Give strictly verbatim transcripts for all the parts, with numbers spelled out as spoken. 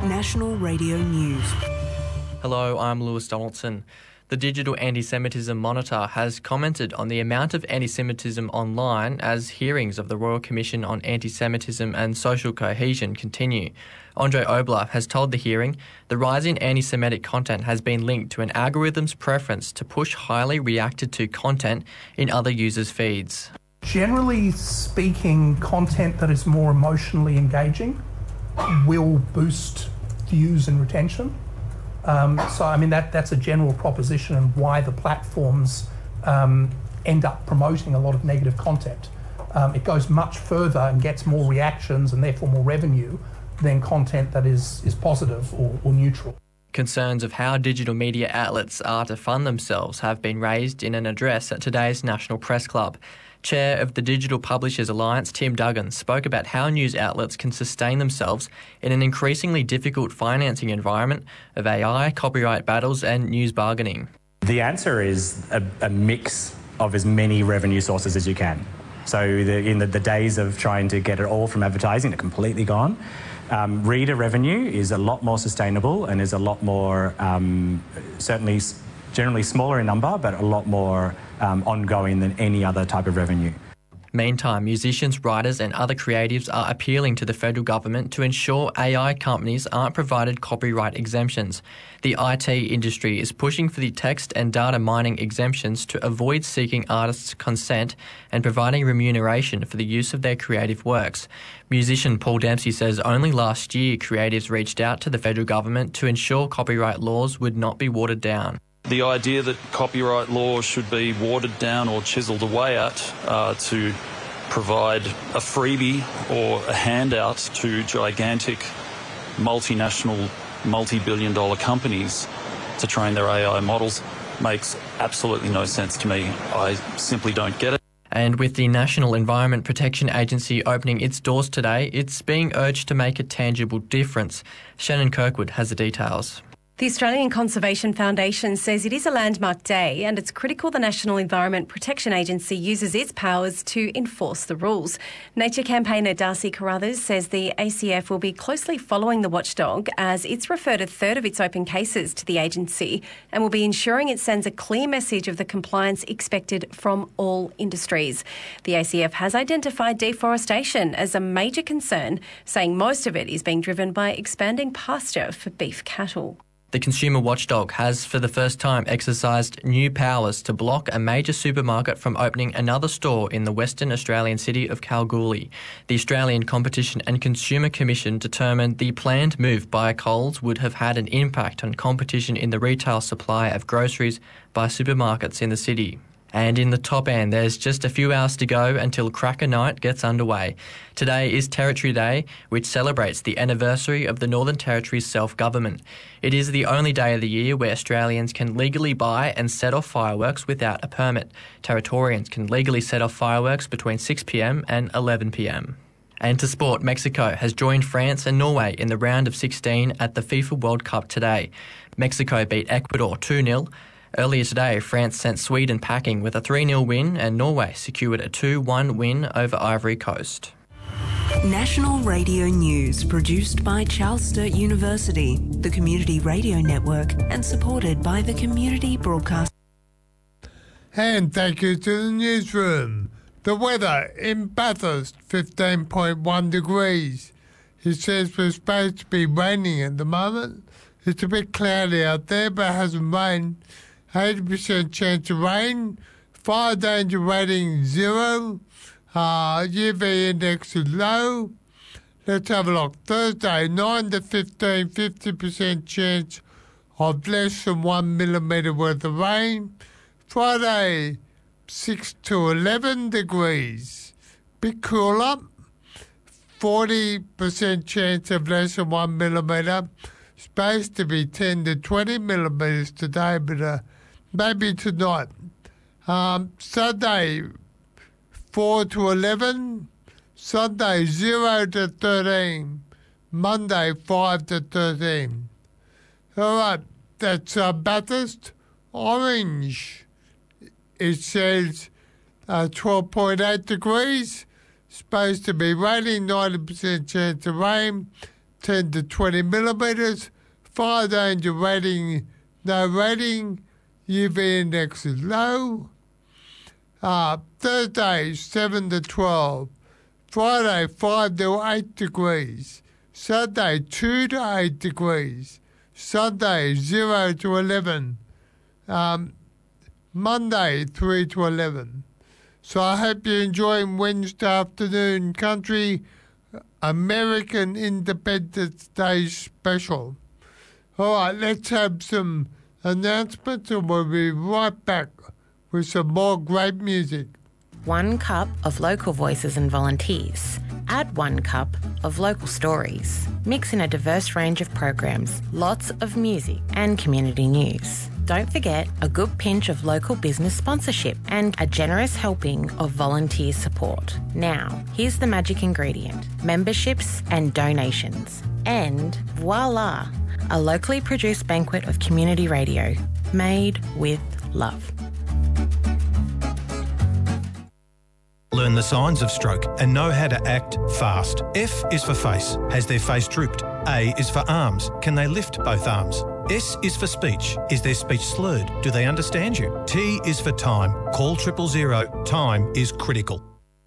National Radio News. Hello, I'm Lewis Donaldson. The Digital Anti-Semitism Monitor has commented on the amount of anti-Semitism online as hearings of the Royal Commission on Anti-Semitism and Social Cohesion continue. Andre Obler has told the hearing the rise in anti-Semitic content has been linked to an algorithm's preference to push highly reacted to content in other users' feeds. Generally speaking, content that is more emotionally engaging will boost views and retention. Um, so, I mean, that that's a general proposition and why the platforms um, end up promoting a lot of negative content. Um, it goes much further and gets more reactions and therefore more revenue than content that is, is positive or, or neutral. Concerns of how digital media outlets are to fund themselves have been raised in an address at today's National Press Club. Chair of the Digital Publishers Alliance, Tim Duggan, spoke about how news outlets can sustain themselves in an increasingly difficult financing environment of A I, copyright battles and news bargaining. The answer is a, a mix of as many revenue sources as you can. So the, in the, the days of trying to get it all from advertising are completely gone. Um, reader revenue is a lot more sustainable and is a lot more, um, certainly generally smaller in number, but a lot more um, ongoing than any other type of revenue. Meantime, musicians, writers and other creatives are appealing to the federal government to ensure A I companies aren't provided copyright exemptions. The I T industry is pushing for the text and data mining exemptions to avoid seeking artists' consent and providing remuneration for the use of their creative works. Musician Paul Dempsey says only last year creatives reached out to the federal government to ensure copyright laws would not be watered down. The idea that copyright law should be watered down or chiselled away at uh, to provide a freebie or a handout to gigantic multinational, multi-billion dollar companies to train their A I models makes absolutely no sense to me. I simply don't get it. And with the National Environment Protection Agency opening its doors today, it's being urged to make a tangible difference. Shannon Kirkwood has the details. The Australian Conservation Foundation says it is a landmark day and it's critical the National Environment Protection Agency uses its powers to enforce the rules. Nature campaigner Darcy Carruthers says the A C F will be closely following the watchdog as it's referred a third of its open cases to the agency and will be ensuring it sends a clear message of the compliance expected from all industries. The A C F has identified deforestation as a major concern, saying most of it is being driven by expanding pasture for beef cattle. The consumer watchdog has for the first time exercised new powers to block a major supermarket from opening another store in the Western Australian city of Kalgoorlie. The Australian Competition and Consumer Commission determined the planned move by Coles would have had an impact on competition in the retail supply of groceries by supermarkets in the city. And in the top end, there's just a few hours to go until Cracker Night gets underway. Today is Territory Day, which celebrates the anniversary of the Northern Territory's self-government. It is the only day of the year where Australians can legally buy and set off fireworks without a permit. Territorians can legally set off fireworks between six p m and eleven p m. And to sport, Mexico has joined France and Norway in the round of sixteen at the FIFA World Cup today. Mexico beat Ecuador two nil. Earlier today, France sent Sweden packing with a three nil win and Norway secured a two one win over Ivory Coast. National Radio News, produced by Charles Sturt University, the Community Radio Network, and supported by the Community Broadcast. And thank you to the newsroom. The weather in Bathurst, fifteen point one degrees. It says we're supposed to be raining at the moment. It's a bit cloudy out there, but it hasn't rained. eighty percent chance of rain, fire danger rating zero, uh, U V index is low. Let's have a look. Thursday, nine to fifteen, fifty percent chance of less than one millimetre worth of rain. Friday, six to eleven degrees, bit cooler, forty percent chance of less than one millimetre. Supposed to be ten to twenty millimetres today, but uh, maybe tonight. Um, Sunday, four to eleven. Sunday, zero to thirteen. Monday, five to thirteen. All right, that's uh, Bathurst. Orange, it says uh, twelve point eight degrees. Supposed to be raining, ninety percent chance of rain. ten to twenty millimetres. Fire danger rating, no rating. U V index is low. Uh, Thursday, seven to twelve. Friday, five to eight degrees. Saturday, two to eight degrees. Sunday, zero to eleven. Um, Monday, three to eleven. So I hope you're enjoying Wednesday afternoon country American Independence Day special. All right, let's have some announcements and we'll be right back with some more great music. One cup of local voices and volunteers. Add one cup of local stories. Mix in a diverse range of programs, lots of music and community news. Don't forget a good pinch of local business sponsorship and a generous helping of volunteer support. Now, here's the magic ingredient: memberships and donations. And voila, a locally produced banquet of community radio made with love. Learn the signs of stroke and know how to act fast. F is for face. Has their face drooped? A is for arms. Can they lift both arms? S is for speech. Is their speech slurred? Do they understand you? T is for time. Call triple zero. Time is critical.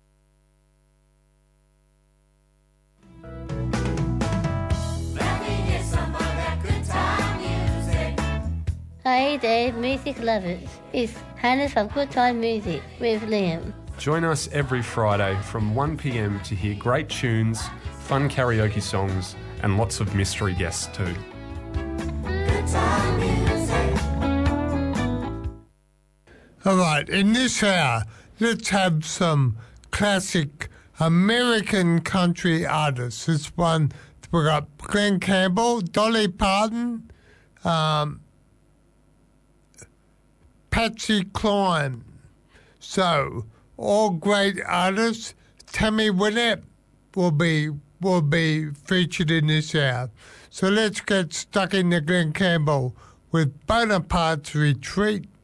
Hey there, music lovers. It's Hannah from Good Time Music with Liam. Join us every Friday from one p m to hear great tunes, fun karaoke songs, and lots of mystery guests too. Good Time Music. All right, in this hour, let's have some classic American country artists. This one, we got Glen Campbell, Dolly Parton, um, Patsy Cline. So, all great artists. Tammy Wynette will be will be featured in this hour. So let's get stuck into Glen Campbell with Bonaparte's Retreat.